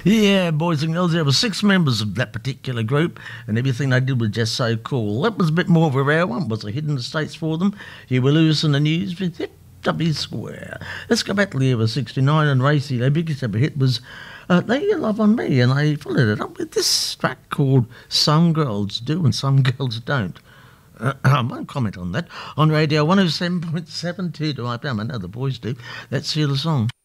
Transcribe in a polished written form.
Yeah, boys and girls, there were 6 members of that particular group, and everything they did was just so cool. That was a bit more of a rare one, was a Hidden Estates for them. You will lose in the news with Hip W Square. Let's go back to the year of 69, and Racy, their biggest ever hit was Lay Your Love on Me, and they followed it up with this track called Some Girls Do and Some Girls Don't. I won't comment on that. On Radio 107.7 2 to IPM, I know the boys do. Let's hear the song.